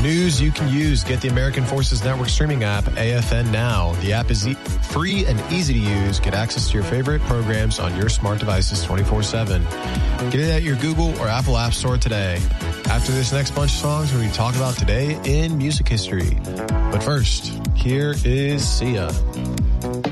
News you can use. Get the American Forces Network streaming app, AFN Now. The app is free and easy to use. Get access to your favorite programs on your smart devices 24/7. Get it at your Google or Apple App Store today. After this next bunch of songs, we're going to talk about today in music history. But first, here is Sia.